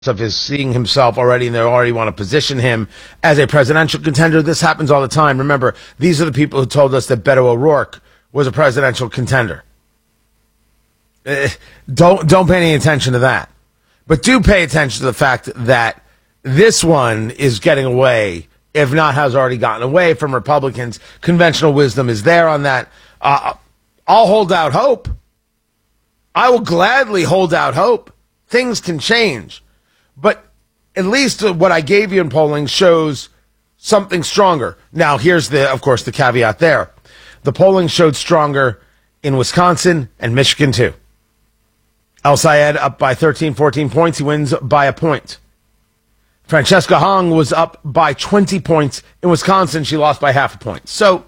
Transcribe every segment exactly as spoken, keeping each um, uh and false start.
of his seeing himself already, and they already want to position him as a presidential contender. This happens all the time. Remember, these are the people who told us that Beto O'Rourke was a presidential contender. Uh, don't don't pay any attention to that. But do pay attention to the fact that this one is getting away, if not has already gotten away from Republicans. Conventional wisdom is there on that. Uh, I'll hold out hope. I will gladly hold out hope. Things can change. But at least what I gave you in polling shows something stronger. Now, here's the, of course, the caveat there. The polling showed stronger in Wisconsin and Michigan, too. El Sayed up by thirteen, fourteen points. He wins by a point. Francesca Hong was up by twenty points. In Wisconsin, she lost by half a point. So,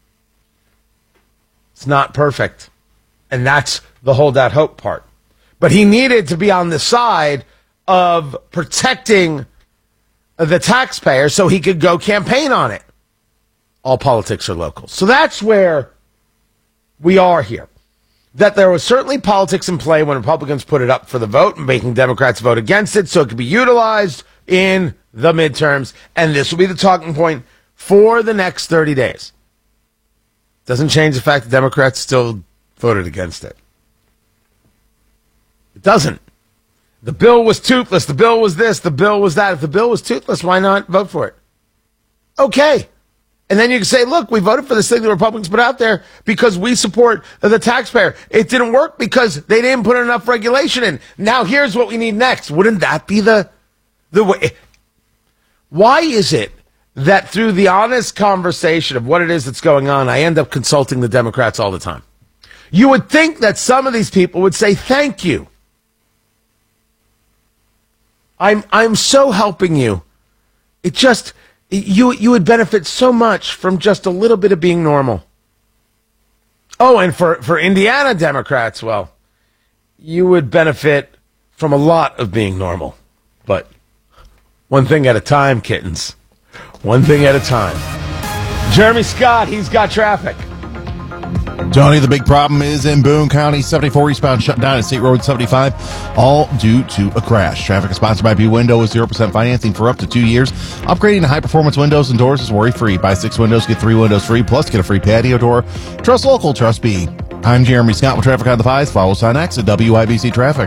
it's not perfect. And that's the hold out hope part. But he needed to be on the side of protecting the taxpayer so he could go campaign on it. All politics are local. So that's where we are here. That there was certainly politics in play when Republicans put it up for the vote, making Democrats vote against it so it could be utilized in the midterms. And this will be the talking point for the next thirty days. Doesn't change the fact that Democrats still voted against it. It doesn't. The bill was toothless. The bill was this. The bill was that. If the bill was toothless, why not vote for it? Okay. And then you can say, look, we voted for this thing the Republicans put out there because we support the taxpayer. It didn't work because they didn't put enough regulation in. Now here's what we need next. Wouldn't that be the, the way? Why is it that through the honest conversation of what it is that's going on, I end up consulting the Democrats all the time? You would think that some of these people would say, thank you. I'm I'm so helping you. It just, you you would benefit so much from just a little bit of being normal. Oh, and for, for Indiana Democrats, well, you would benefit from a lot of being normal. But one thing at a time, kittens. One thing at a time. Jeremy Scott, he's got traffic. Tony, the big problem is in Boone County, seventy-four eastbound shut down at State Road seventy-five, all due to a crash. Traffic is sponsored by B Window with zero percent financing for up to two years. Upgrading to high-performance windows and doors is worry-free. Buy six windows, get three windows free, plus get a free patio door. Trust local, trust B. I'm Jeremy Scott with Traffic on the Fives. Follow us on X at W I B C Traffic.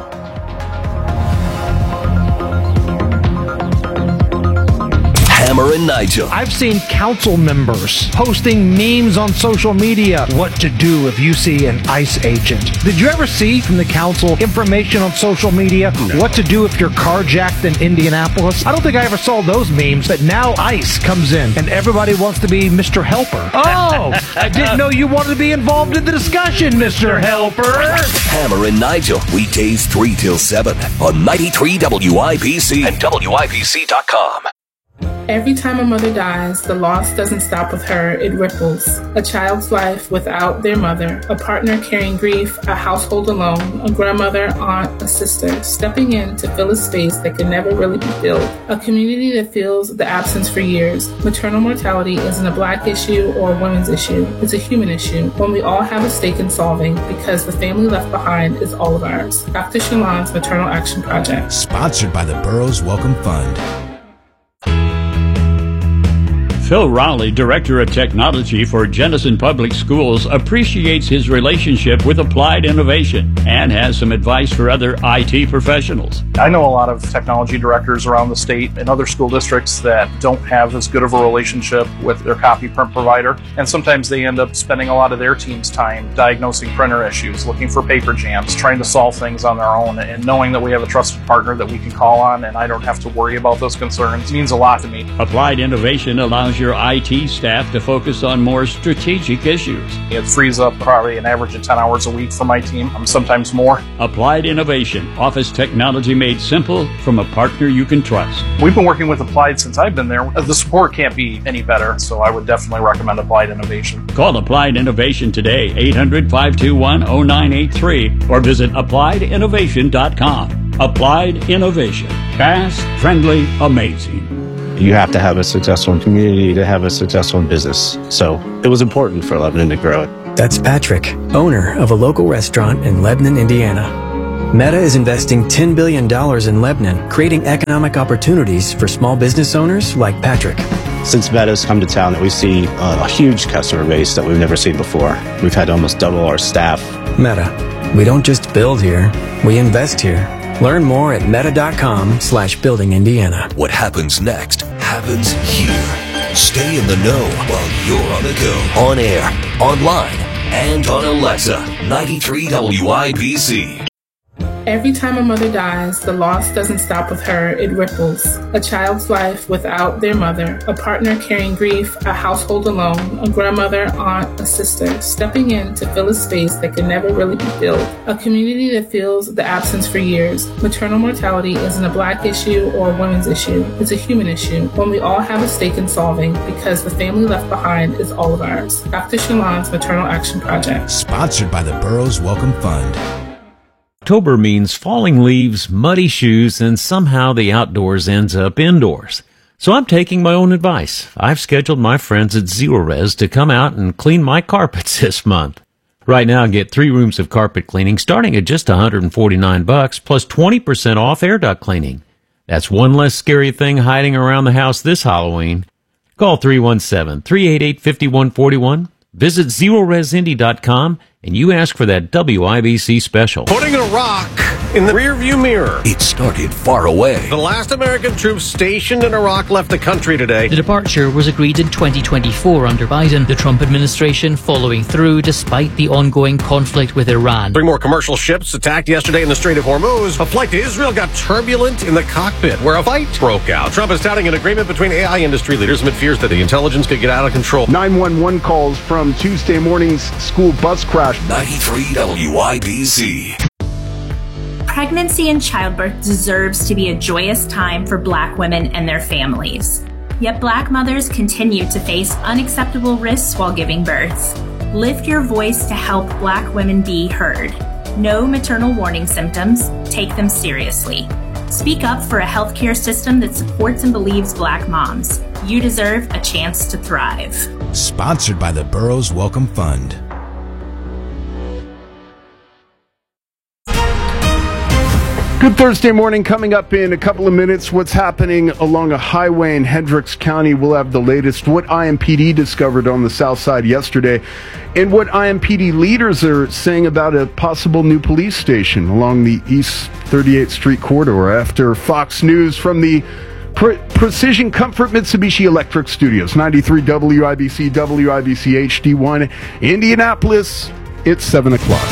Hammer and Nigel. I've seen council members posting memes on social media. What to do if you see an ICE agent. Did you ever see from the council information on social media? No. What to do if you're carjacked in Indianapolis? I don't think I ever saw those memes, but now ICE comes in and everybody wants to be Mister Helper. Oh, I didn't know you wanted to be involved in the discussion, Mister Helper. Hammer and Nigel, weekdays three till seven on ninety-three W I B C and W I B C dot com. Every time a mother dies, the loss doesn't stop with her, it ripples. A child's life without their mother, a partner carrying grief, a household alone, a grandmother, aunt, a sister, stepping in to fill a space that can never really be filled. A community that feels the absence for years. Maternal mortality isn't a black issue or a women's issue. It's a human issue, one we all have a stake in solving because the family left behind is all of ours. Doctor Shalon's Maternal Action Project. Sponsored by the Burroughs Welcome Fund. Phil Rowley, Director of Technology for Jenison Public Schools, appreciates his relationship with Applied Innovation and has some advice for other I T professionals. I know a lot of technology directors around the state and other school districts that don't have as good of a relationship with their copy print provider, and sometimes they end up spending a lot of their team's time diagnosing printer issues, looking for paper jams, trying to solve things on their own, and knowing that we have a trusted partner that we can call on and I don't have to worry about those concerns means a lot to me. Applied Innovation allows your I T staff to focus on more strategic issues. It frees up probably an average of ten hours a week for my team, sometimes more. Applied Innovation, office technology made simple from a partner you can trust. We've been working with Applied since I've been there. The support can't be any better, so I would definitely recommend Applied Innovation. Call Applied Innovation today, eight hundred, five two one, zero nine eight three, or visit applied innovation dot com. Applied Innovation. Fast, friendly, amazing. You have to have a successful community to have a successful business. So it was important for Lebanon to grow it. That's Patrick, owner of a local restaurant in Lebanon, Indiana. Meta is investing ten billion dollars in Lebanon, creating economic opportunities for small business owners like Patrick. Since Meta's come to town, we see a huge customer base that we've never seen before. We've had to almost double our staff. Meta. We don't just build here, we invest here. Learn more at meta.com slash building Indiana. What happens next happens here. Stay in the know while you're on the go. On air, online, and on Alexa. ninety-three W I B C. Every time a mother dies, the loss doesn't stop with her, it ripples. A child's life without their mother, a partner carrying grief, a household alone, a grandmother, aunt, a sister, stepping in to fill a space that can never really be filled. A community that feels the absence for years. Maternal mortality isn't a black issue or a women's issue, it's a human issue, one we all have a stake in solving because the family left behind is all of ours. Doctor Shalon's Maternal Action Project. Sponsored by the Burroughs Welcome Fund. October means falling leaves, muddy shoes, and somehow the outdoors ends up indoors. So I'm taking my own advice. I've scheduled my friends at Zero Res to come out and clean my carpets this month. Right now, get three rooms of carpet cleaning starting at just one hundred forty-nine bucks plus twenty percent off air duct cleaning. That's one less scary thing hiding around the house this Halloween. Call three one seven, three eight eight, five one four one. Visit zero res indy dot com and you ask for that W I B C special. Putting a rock in the rearview mirror. It started far away. The last American troops stationed in Iraq left the country today. The departure was agreed in twenty twenty-four under Biden, the Trump administration following through despite the ongoing conflict with Iran. Three more commercial ships attacked yesterday in the Strait of Hormuz. A flight to Israel got turbulent in the cockpit where a fight broke out. Trump is touting an agreement between A I industry leaders amid fears that the intelligence could get out of control. nine one one calls from Tuesday morning's school bus crash. ninety-three W I B C. Pregnancy and childbirth deserves to be a joyous time for Black women and their families. Yet Black mothers continue to face unacceptable risks while giving birth. Lift your voice to help Black women be heard. Know maternal warning symptoms, take them seriously. Speak up for a healthcare system that supports and believes Black moms. You deserve a chance to thrive. Sponsored by the Burroughs Welcome Fund. Good Thursday morning. Coming up in a couple of minutes, what's happening along a highway in Hendricks County. We'll have the latest, what I M P D discovered on the south side yesterday, and what I M P D leaders are saying about a possible new police station along the East thirty-eighth Street corridor after Fox News from the Pre- Precision Comfort Mitsubishi Electric Studios. ninety-three W I B C, W I B C H D one, Indianapolis. It's seven o'clock.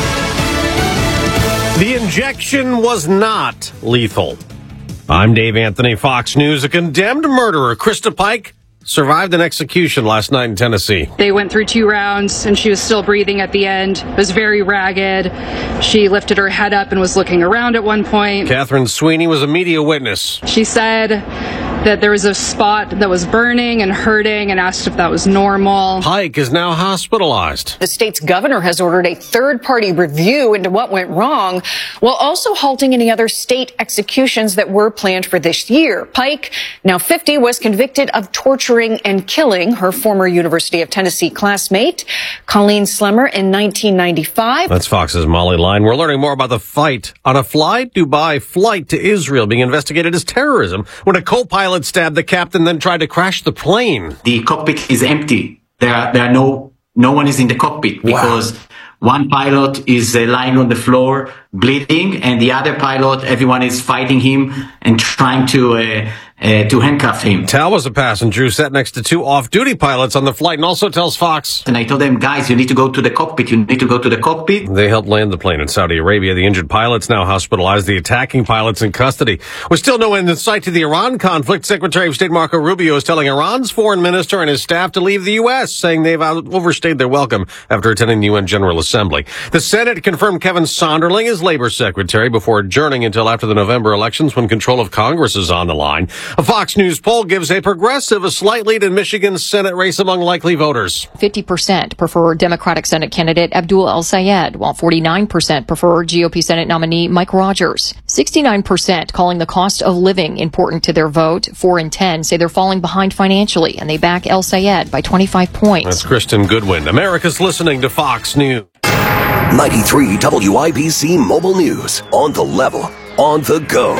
The injection was not lethal. I'm Dave Anthony, Fox News. A condemned murderer, Krista Pike, survived an execution last night in Tennessee. They went through two rounds and she was still breathing at the end. It was very ragged. She lifted her head up and was looking around at one point. Catherine Sweeney was a media witness. She said that there was a spot that was burning and hurting and asked if that was normal. Pike is now hospitalized. The state's governor has ordered a third-party review into what went wrong, while also halting any other state executions that were planned for this year. Pike, now fifty, was convicted of torturing and killing her former University of Tennessee classmate, Colleen Slemmer, in nineteen ninety-five. That's Fox's Molly Line. We're learning more about the fight on a Fly Dubai flight to Israel being investigated as terrorism when a co-pilot stabbed the captain, then tried to crash the plane. The cockpit is empty. There are, there are no, no one is in the cockpit because wow. One pilot is uh, lying on the floor bleeding, and the other pilot, everyone is fighting him and trying to uh, uh, to handcuff him. Tal was a passenger who sat next to two off-duty pilots on the flight and also tells Fox. And I told them, guys, you need to go to the cockpit. You need to go to the cockpit. They helped land the plane in Saudi Arabia. The injured pilot's now hospitalized. The attacking pilot's in custody. With still no end in sight to the Iran conflict, Secretary of State Marco Rubio is telling Iran's foreign minister and his staff to leave the U S, saying they've overstayed their welcome after attending the U N General Assembly. The Senate confirmed Kevin Sonderling as Labor Secretary before adjourning until after the November elections when control of Congress is on the line. A Fox News poll gives a progressive a slight lead in Michigan's Senate race among likely voters. fifty percent prefer Democratic Senate candidate Abdul El-Sayed, while forty-nine percent prefer G O P Senate nominee Mike Rogers. sixty-nine percent calling the cost of living important to their vote. four in ten say they're falling behind financially, and they back El-Sayed by twenty-five points. That's Kristen Goodwin. America's listening to Fox News. ninety-three W I B C Mobile News. On the level, on the go.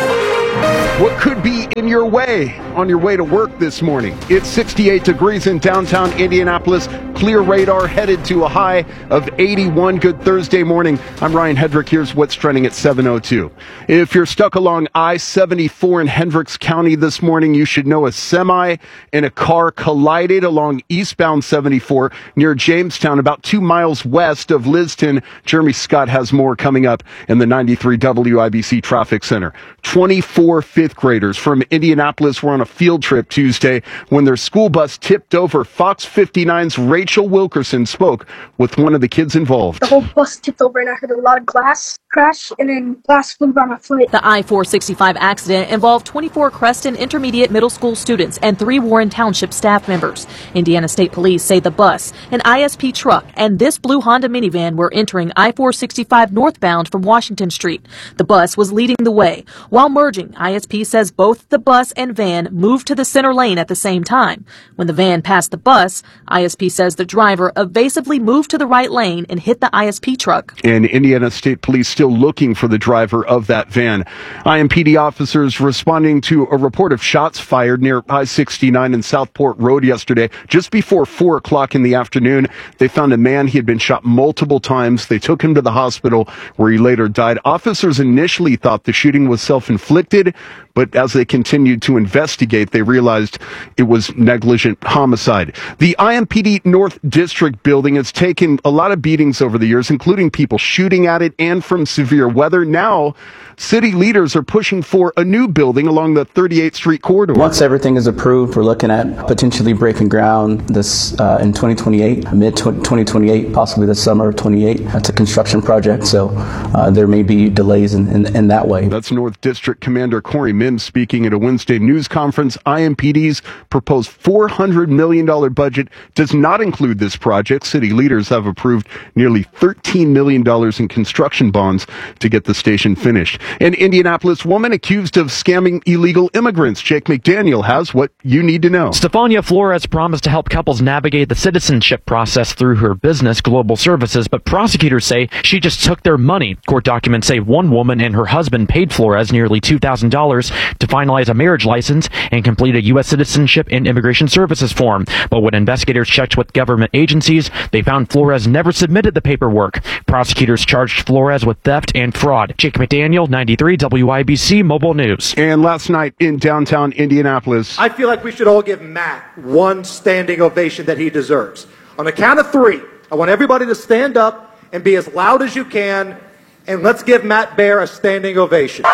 What could be in your way on your way to work this morning? It's sixty-eight degrees in downtown Indianapolis. Clear radar headed to a high of eighty-one. Good Thursday morning. I'm Ryan Hedrick. Here's what's trending at seven oh two. If you're stuck along I seventy-four in Hendricks County this morning, you should know a semi and a car collided along eastbound seventy-four near Jamestown, about two miles west of Liston. Jeremy Scott has more coming up in the ninety-three W I B C Traffic Center. twenty-four fifth graders from Indianapolis were on a field trip Tuesday when their school bus tipped over. Fox fifty-nine's Rachel Wilkerson spoke with one of the kids involved. The whole bus tipped over and I heard a loud glass crash and then glass flew by my foot. The I four sixty-five accident involved twenty-four Creston Intermediate Middle School students and three Warren Township staff members. Indiana State Police say the bus, an I S P truck, and this blue Honda minivan were entering I four sixty-five northbound from Washington Street. The bus was leading the way. While merging, I S P says both the bus and van moved to the center lane at the same time. When the van passed the bus, I S P says the driver evasively moved to the right lane and hit the I S P truck. And Indiana State Police still looking for the driver of that van. I M P D officers responding to a report of shots fired near I sixty-nine and Southport Road yesterday. Just before four o'clock in the afternoon, they found a man. He had been shot multiple times. They took him to the hospital where he later died. Officers initially thought the shooting was self-inflicted, but as they continued to investigate, they realized it was negligent homicide. The I M P D North District building has taken a lot of beatings over the years, including people shooting at it and from severe weather. Now, city leaders are pushing for a new building along the thirty-eighth Street corridor. Once everything is approved, we're looking at potentially breaking ground this uh, in twenty twenty-eight, mid twenty twenty-eight, possibly the summer of twenty-eight. It's a construction project, so uh, there may be delays in, in, in that way. That's North District Commander Corey Mims speaking at a Wednesday news conference. I M P D's proposed four hundred million dollars budget does not include this project. City leaders have approved nearly thirteen million dollars in construction bonds to get the station finished. An Indianapolis woman accused of scamming illegal immigrants. Jake McDaniel has what you need to know. Stefania Flores promised to help couples navigate the citizenship process through her business, Global Services, but prosecutors say she just took their money. Court documents say one woman and her husband paid Flores nearly two thousand dollars to finalize a marriage license and complete a U S Citizenship and Immigration Services form. But when investigators checked with government agencies, they found Flores never submitted the paperwork. Prosecutors charged Flores with theft and fraud. Jake McDaniel, ninety-three W I B C Mobile News. And last night in downtown Indianapolis, I feel like we should all give Matt one standing ovation that he deserves. On the count of three, I want everybody to stand up and be as loud as you can, and let's give Matt Bear a standing ovation.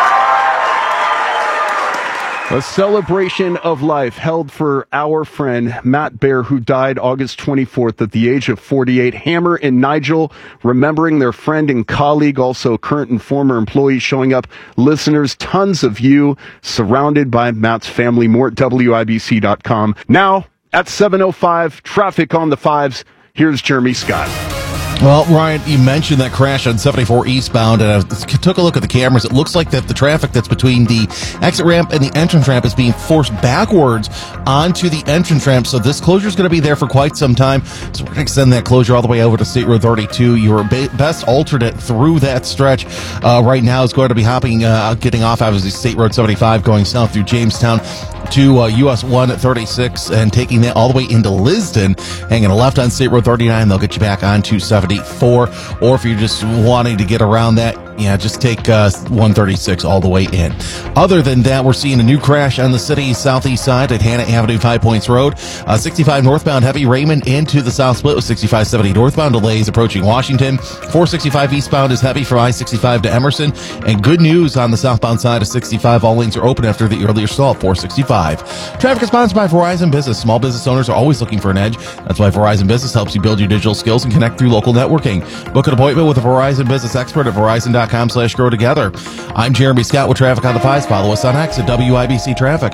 A celebration of life held for our friend Matt Bear, who died August twenty-fourth at the age of forty-eight. Hammer and Nigel remembering their friend and colleague, also current and former employees showing up. Listeners, tons of you surrounded by Matt's family. More at W I B C dot com. Now, at seven oh five, traffic on the fives. Here's Jeremy Scott. Well, Ryan, you mentioned that crash on seventy-four eastbound, and I took a look at the cameras. It looks like that the traffic that's between the exit ramp and the entrance ramp is being forced backwards onto the entrance ramp, so this closure is going to be there for quite some time. So we're going to extend that closure all the way over to State Road thirty-two. Your best alternate through that stretch uh, right now is going to be hopping, uh, getting off obviously State Road seventy-five, going south through Jamestown to uh, U S one thirty-six and taking that all the way into Liston, hanging a left on State Road thirty-nine. They'll get you back onto seventy-four, or if you're just wanting to get around that, yeah, just take uh, one thirty-six all the way in. Other than that, we're seeing a new crash on the city's southeast side at Hannah Avenue, Five Points Road. Uh, sixty-five northbound heavy Raymond into the south split with sixty-five seventy northbound delays approaching Washington. four sixty-five eastbound is heavy from I sixty-five to Emerson. And good news on the southbound side of sixty-five. All lanes are open after the earlier stall at four sixty-five. Traffic is sponsored by Verizon Business. Small business owners are always looking for an edge. That's why Verizon Business helps you build your digital skills and connect through local networking. Book an appointment with a Verizon Business expert at Verizon dot com slash grow together. I'm Jeremy Scott with Traffic on the Fives. Follow us on X at W I B C Traffic.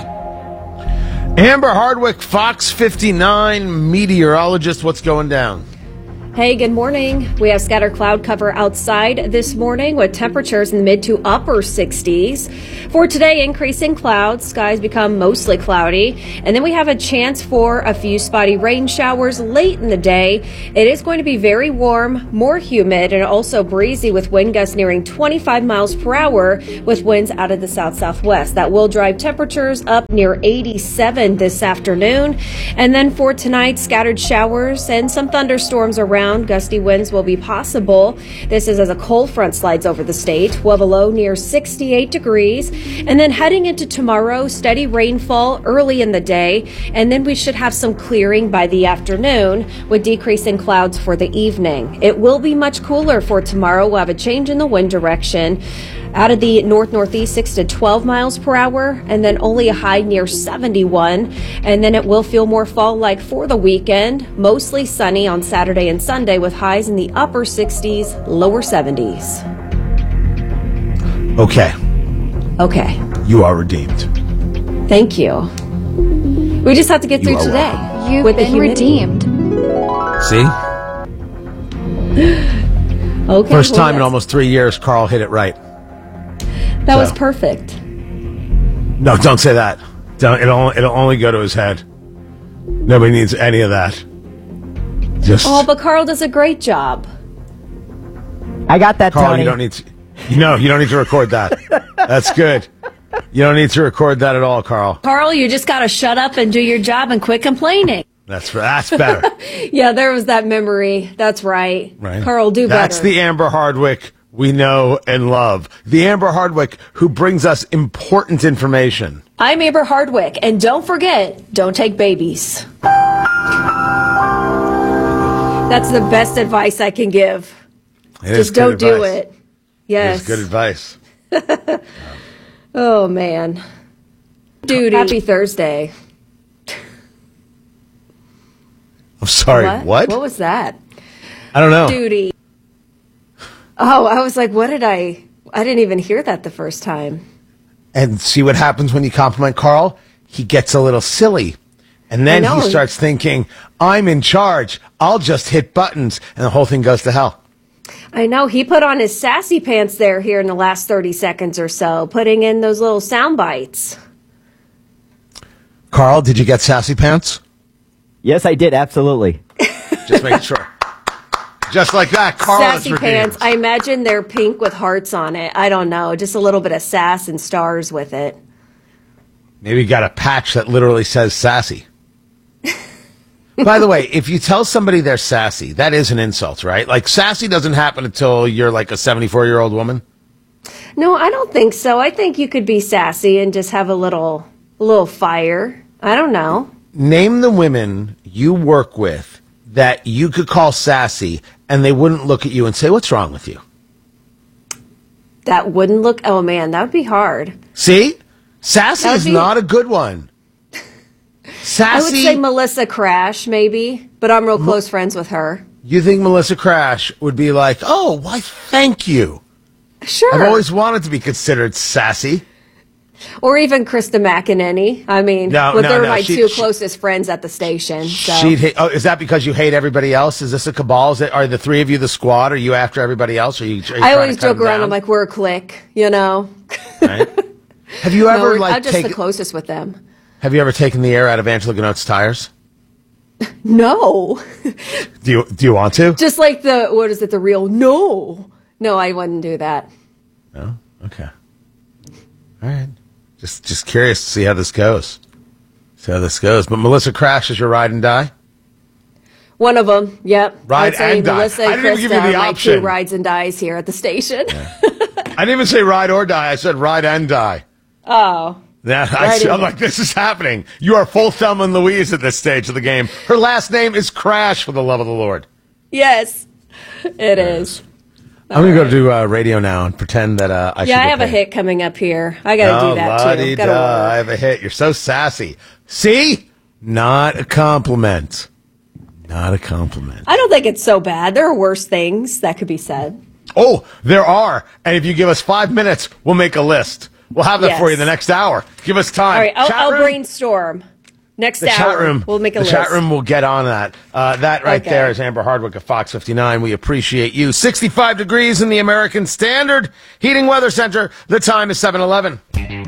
Amber Hardwick, Fox fifty-nine meteorologist. What's going down? Hey, good morning. We have scattered cloud cover outside this morning with temperatures in the mid to upper sixties. For today, increasing clouds. Skies become mostly cloudy. And then we have a chance for a few spotty rain showers late in the day. It is going to be very warm, more humid, and also breezy with wind gusts nearing twenty-five miles per hour with winds out of the south-southwest. That will drive temperatures up near eighty-seven this afternoon. And then for tonight, scattered showers and some thunderstorms around. Gusty winds will be possible. This is as a cold front slides over the state. We'll have a low near sixty-eight degrees. And then heading into tomorrow, steady rainfall early in the day. And then we should have some clearing by the afternoon with decreasing clouds for the evening. It will be much cooler for tomorrow. We'll have a change in the wind direction. Out of the north-northeast, six to twelve miles per hour, and then only a high near seventy-one. And then it will feel more fall-like for the weekend. Mostly sunny on Saturday and Sunday with highs in the upper sixties, lower seventies. Okay. Okay. You are redeemed. Thank you. We just have to get You through are today. welcome. You've With the been humidity. redeemed. See? Okay. First well, time in yes. almost three years, Carl hit it right. That So. was perfect. No, don't say that. Don't, it'll, it'll only go to his head. Nobody needs any of that. Just, Oh, but Carl does a great job. I got that, Carl, Tony. you don't need to. No, you don't need to record that. That's good. You don't need to record that at all, Carl. Carl, you just got to shut up and do your job and quit complaining. That's that's better. Yeah, there was that memory. That's right. Right. Carl, do That's better. the Amber Hardwick we know and love. The Amber Hardwick who brings us important information. I'm Amber Hardwick, and don't forget, don't take babies. That's the best advice I can give. It is Just good don't do advice. it. Yes. It is good advice. Oh, man. Duty. Happy Thursday. I'm sorry. What? What? What was that? I don't know. Duty. Oh, I was like, what did I? I didn't even hear that the first time. And see what happens when you compliment Carl? He gets a little silly. And then I he know. starts thinking, I'm in charge. I'll just hit buttons. And the whole thing goes to hell. I know he put on his sassy pants there here in the last thirty seconds or so, putting in those little sound bites. Carl, did you get sassy pants? Yes, I did. Absolutely. Just making sure. Just like that, Carl is Sassy redeemed. pants. I imagine they're pink with hearts on it. I don't know. Just a little bit of sass and stars with it. Maybe you got a patch that literally says sassy. By the way, if you tell somebody they're sassy, that is an insult, right? Like, sassy doesn't happen until you're like a seventy-four-year-old woman. No, I don't think so. I think you could be sassy and just have a little, a little fire. I don't know. Name the women you work with that you could call sassy and they wouldn't look at you and say, what's wrong with you? That wouldn't look. Oh man, that would be hard. See? Sassy That would is be- not a good one. Sassy. I would say Melissa Crash, maybe, but I'm real close friends with her. You think Melissa Crash would be like, oh, why, thank you. Sure. I've always wanted to be considered sassy. Or even Krista McEnany. I mean, No, but no, they're no, my she- two she- closest friends at the station. So. She'd hate, oh, is that because you hate everybody else? Is this a cabal? Is it, are the three of you the squad? Are you after everybody else? Are you, are you I trying always to cut joke them around. down? I'm like, we're a clique, you know. Right? Have you No, ever we're- like I'm just taken? the closest with them. Have you ever taken the air out of Angela Ganot's tires? No, Do you do you want to? just like the what is it? The real no, no, I wouldn't do that. No. Okay. All right. Just just curious to see how this goes. See how this goes. But Melissa Crash is your ride and die. One of them, yep. Ride I'd say and die. Melissa I and didn't even give Krista you the are my option. two rides and dies here at the station. I didn't even say ride or die. I said ride and die. Oh, Yeah, I, Right in I'm there. like, this is happening. You are full Thelma and Louise at this stage of the game. Her last name is Crash, for the love of the Lord. yes, it is. I'm going to go do uh, radio now and pretend that uh, I should yeah, I get have a paid. hit coming up here. I got to Oh, do that too. la-di-da, Gotta I work. have a hit. You're so sassy. See? Not a compliment. Not a compliment. I don't think it's so bad. There are worse things that could be said. Oh, there are. And if you give us five minutes, we'll make a list. We'll have that for Yes. you the next hour. Give us time. All right, I'll, Chat I'll room? brainstorm. Next the hour, chat room, we'll make a the list. chat room will get on that. Uh, that right Okay. there is Amber Hardwick of Fox fifty-nine. We appreciate you. sixty-five degrees in the American Standard Heating Weather Center. The time is seven eleven.